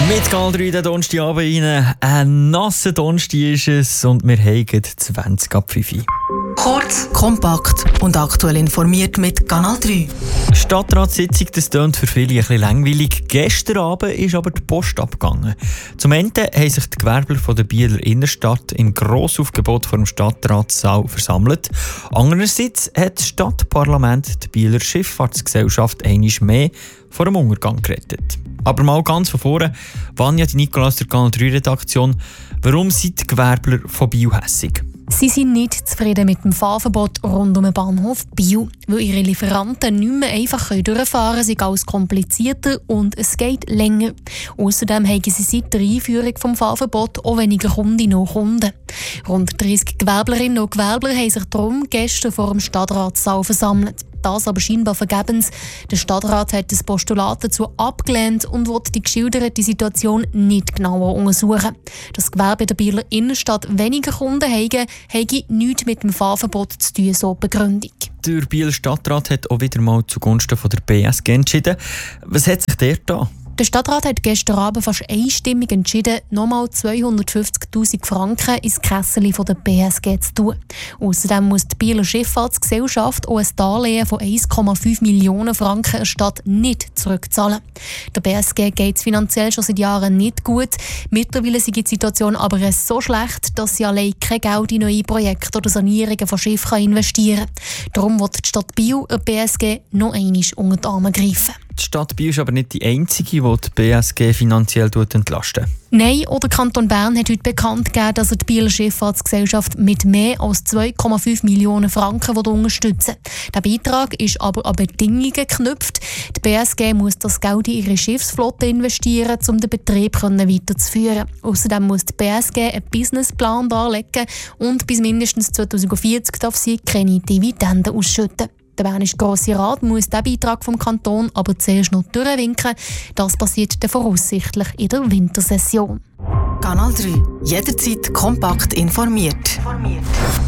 Mit Kanal 3 den Donnerstagabend rein. Ein nasser Donnerstag ist es und wir haben 20 ab 5. Kurz, kompakt und aktuell informiert mit Kanal 3. Stadtratssitzung, das tönt für viele ein bisschen langweilig. Gestern Abend ist aber die Post abgegangen. Zum Ende haben sich die Gewerbler von der Bieler Innenstadt im Grossaufgebot vor dem Stadtratssaal versammelt. Andererseits hat das Stadtparlament die Bieler Schifffahrtsgesellschaft einmal mehr vor dem Untergang gerettet. Aber mal ganz von vorne, Vanja, die Nikolaus der Kanal 3 Redaktion, warum sind die Gewerbler von Biel hässig? Sie sind nicht zufrieden mit dem Fahrverbot rund um den Bahnhof Biel, weil ihre Lieferanten nicht mehr einfach durchfahren können, sie alles komplizierter und es geht länger. Außerdem haben sie seit der Einführung des Fahrverbots auch weniger Kundinnen und Kunden. Rund 30 Gewerblerinnen und Gewerbler haben sich darum gestern vor dem Stadtratssaal versammelt. Das aber scheinbar vergebens. Der Stadtrat hat das Postulat dazu abgelehnt und will die geschilderte Situation nicht genauer untersuchen. Dass Gewerbe in der Bieler Innenstadt weniger Kunden haben, habe nichts mit dem Fahrverbot zu tun, so die Begründung. Der Bieler Stadtrat hat auch wieder mal zugunsten von der BSG entschieden. Was hat sich der da? Der Stadtrat hat gestern Abend fast einstimmig entschieden, nochmal 250'000 Franken ins Kessel der BSG zu tun. Außerdem muss die Bieler Schifffahrtsgesellschaft auch ein Darlehen von 1,5 Millionen Franken der Stadt nicht zurückzahlen. Der BSG geht es finanziell schon seit Jahren nicht gut. Mittlerweile ist die Situation aber so schlecht, dass sie allein kein Geld in neue Projekte oder Sanierungen von Schiffen investieren kann. Darum wird die Stadt Biel der BSG noch einmal unter die Arme greifen. Die Stadt Biel ist aber nicht die einzige, die die BSG finanziell entlastet. Nein, auch der Kanton Bern hat heute bekannt gegeben, dass er die Bieler Schifffahrtsgesellschaft mit mehr als 2,5 Millionen Franken unterstützen will. Der Beitrag ist aber an Bedingungen geknüpft. Die BSG muss das Geld in ihre Schiffsflotte investieren, um den Betrieb weiterzuführen. Außerdem muss die BSG einen Businessplan darlegen und bis mindestens 2040 darf sie keine Dividenden ausschütten. Der Bernische Grosse Rat muss diesen Beitrag vom Kanton aber zuerst noch durchwinken. Das passiert dann voraussichtlich in der Wintersession. Kanal 3. Jederzeit kompakt informiert.